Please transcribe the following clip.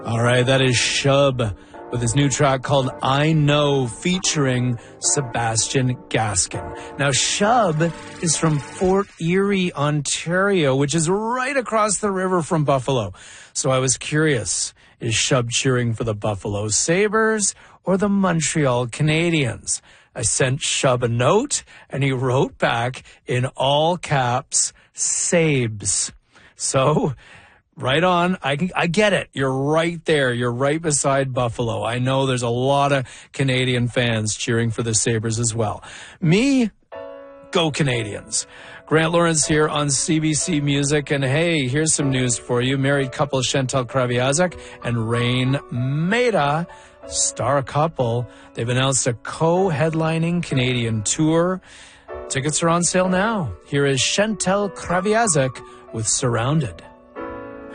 All right, that is Shub with his new track called I Know, featuring Sebastian Gaskin. Now, Shub is from Fort Erie, Ontario, which is right across the river from Buffalo. So I was curious, is Shub cheering for the Buffalo Sabres or the Montreal Canadiens? I sent Shub a note, and he wrote back in all caps, Sabes. So, right on. I get it. You're right there. You're right beside Buffalo. I know there's a lot of Canadian fans cheering for the Sabres as well. Me, go Canadians. Grant Lawrence here on CBC Music. And hey, here's some news for you. Married couple Chantal Kreviazuk and Rain Maida, star couple. They've announced a co-headlining Canadian tour. Tickets are on sale now. Here is Chantal Kreviazuk with Surrounded.